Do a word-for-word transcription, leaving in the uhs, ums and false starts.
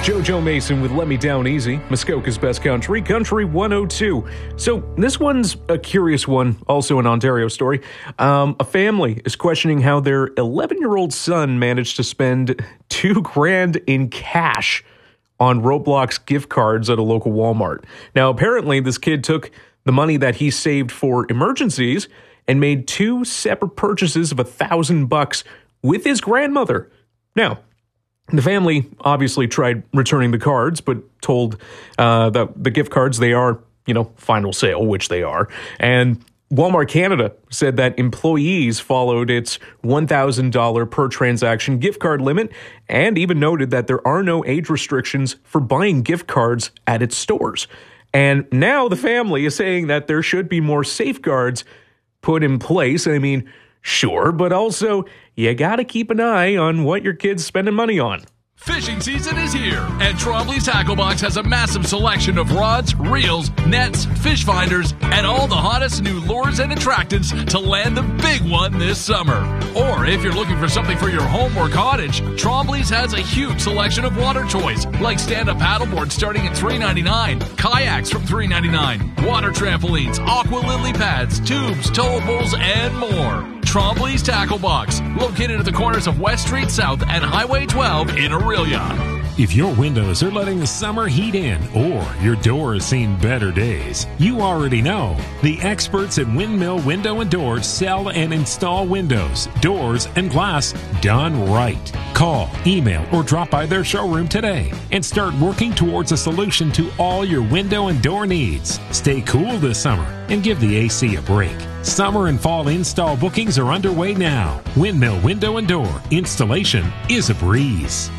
JoJo Mason with Let Me Down Easy, Muskoka's Best Country, Country one oh two. So this one's a curious one, also an Ontario story. Um, a family is questioning how their eleven-year-old son managed to spend two grand in cash on Roblox gift cards at a local Walmart. Now, apparently, this kid took the money that he saved for emergencies and made two separate purchases of a thousand bucks with his grandmother. Now, the family obviously tried returning the cards, but told uh, that the gift cards, they are, you know, final sale, which they are. And Walmart Canada said that employees followed its one thousand dollars per transaction gift card limit and even noted that there are no age restrictions for buying gift cards at its stores. And now the family is saying that there should be more safeguards put in place. I mean, sure, but also you got to keep an eye on what your kid's spending money on. Fishing season is here, and Trombley's Tackle Box has a massive selection of rods, reels, nets, fish finders, and all the hottest new lures and attractants to land the big one this summer. Or if you're looking for something for your home or cottage, Trombley's has a huge selection of water toys, like stand-up paddleboards starting at three ninety-nine, kayaks from three ninety-nine, water trampolines, aqua lily pads, tubes, towables, and more. Trombley's Tackle Box, located at the corners of West Street South and Highway twelve in Aurelia. If your windows are letting the summer heat in or your door has seen better days, you already know. The experts at Windmill Window and Doors sell and install windows, doors, and glass done right. Call, email, or drop by their showroom today and start working towards a solution to all your window and door needs. Stay cool this summer and give the A C a break. Summer and fall install bookings are underway now. Windmill Window and Door. Installation is a breeze.